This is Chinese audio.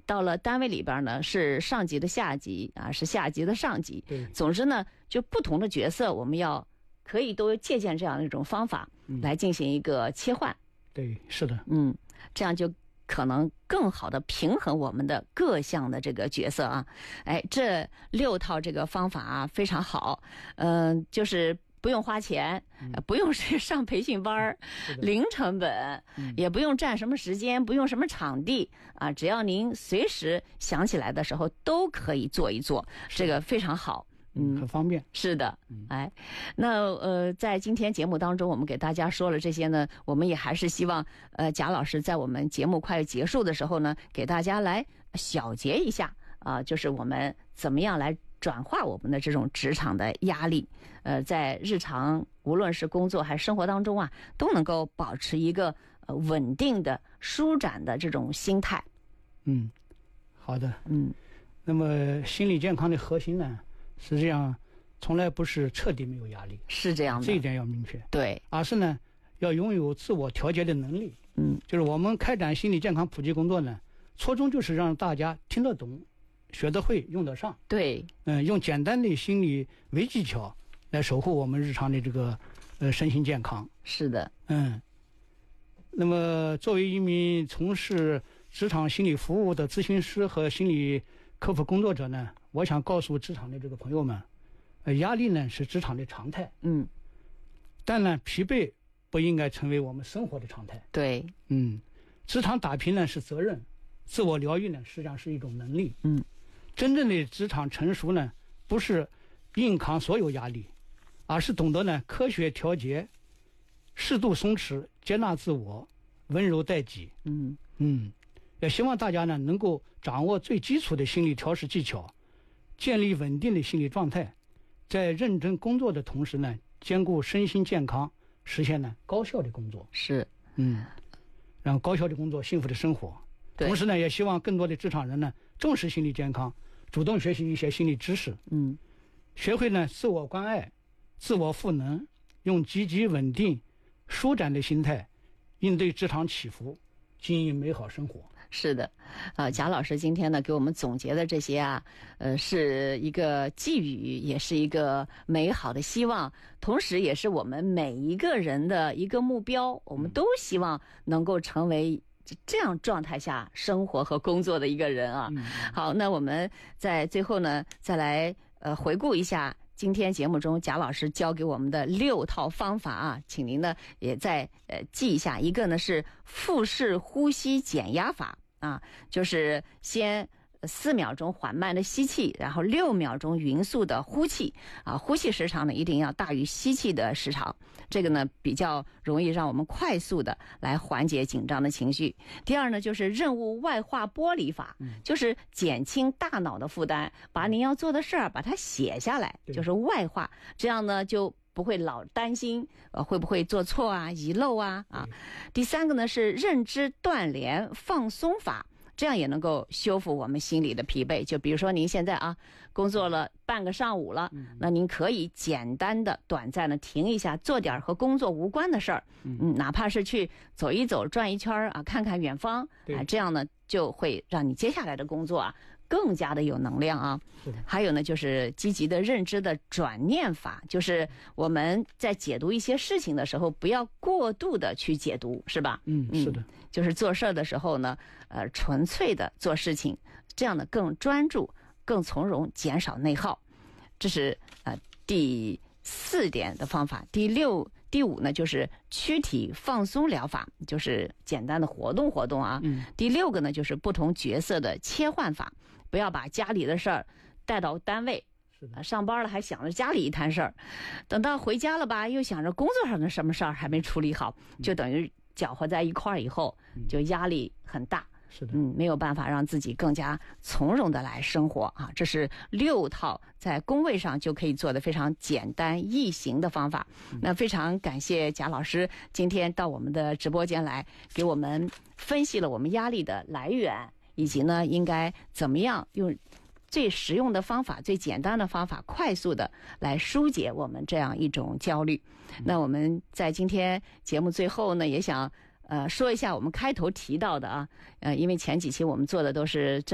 到了单位里边呢，是上级的下级啊，是下级的上级。总之呢，就不同的角色，我们可以都借鉴这样一种方法来进行一个切换。 对，是的。 这样就可能更好的平衡我们的各项的这个角色啊。这6套这个方法啊非常好，就是不用花钱，不用上培训班，零成本，也不用占什么时间，不用什么场地啊，只要您随时想起来的时候都可以做一做，这个非常好。 很方便。 是的。那在今天节目当中，我们给大家说了这些呢，我们也还是希望贾老师在我们节目快结束的时候呢，给大家来小结一下啊，就是我们怎么样来转化我们的这种职场的压力，在日常无论是工作还是生活当中啊，都能够保持一个稳定的舒展的这种心态。 好的。那么心理健康的核心呢，实际上从来不是彻底没有压力， 是这样的， 这一点要明确。 对， 而是呢要拥有自我调节的能力。就是我们开展心理健康普及工作呢，初衷就是让大家听得懂、学得会、用得上。 对， 用简单的心理微技巧来守护我们日常的这个身心健康。 是的。 那么作为一名从事职场心理服务的咨询师和心理客服工作者呢，我想告诉职场的这个朋友们，压力呢是职场的常态。但呢疲惫不应该成为我们生活的常态。 对。 职场打拼呢是责任，自我疗愈呢实际上是一种能力。真正的职场成熟呢，不是硬扛所有压力，而是懂得呢科学调节，适度松弛，接纳自我，温柔待己。也希望大家呢能够掌握最基础的心理调试技巧，建立稳定的心理状态，在认真工作的同时呢，兼顾身心健康，实现呢高效的工作。 是。 让高效的工作，幸福的生活。同时呢，也希望更多的职场人呢重视心理健康，主动学习一些心理知识。学会呢自我关爱，自我赋能，用积极稳定舒展的心态应对职场起伏，经营美好生活。 是的。贾老师今天呢给我们总结的这些啊，是一个寄语，也是一个美好的希望，同时也是我们每一个人的一个目标，我们都希望能够成为这样状态下生活和工作的一个人啊。好，那我们在最后呢再来回顾一下今天节目中贾老师教给我们的6套方法啊，请您呢也再记一下。一个呢是腹式呼吸减压法啊，就是先4秒钟缓慢的吸气，然后6秒钟匀速的呼气啊，呼气时长呢一定要大于吸气的时长，这个呢比较容易让我们快速的来缓解紧张的情绪。第二呢就是任务外化剥离法，就是减轻大脑的负担，把您要做的事儿把它写下来，就是外化，这样呢就不会老担心会不会做错啊、遗漏啊。第3个呢是认知断联放松法，这样也能够修复我们心理的疲惫。就比如说您现在啊工作了半个上午了，那您可以简单的短暂的停一下，做点和工作无关的事儿，哪怕是去走一走转一圈啊，看看远方啊，这样呢就会让你接下来的工作啊更加的有能量啊。还有呢就是积极的认知的转念法，就是我们在解读一些事情的时候不要过度的去解读，是吧？ 是的。 就是做事的时候呢纯粹的做事情，这样的更专注更从容，减少内耗。这是第4点的方法。第5呢就是躯体放松疗法，就是简单的活动活动啊。第6个呢就是不同角色的切换法，不要把家里的事儿带到单位，上班了还想着家里一摊事儿，等到回家了吧又想着工作上的什么事儿还没处理好，就等于搅和在一块儿以后就压力很大。 是的。 没有办法让自己更加从容的来生活啊。这是6套在工位上就可以做的非常简单易行的方法。那非常感谢贾老师今天到我们的直播间来，给我们分析了我们压力的来源，以及呢应该怎么样用最实用的方法、最简单的方法，快速的来疏解我们这样一种焦虑。那我们在今天节目最后呢，也想说一下我们开头提到的啊，因为前几期我们做的都是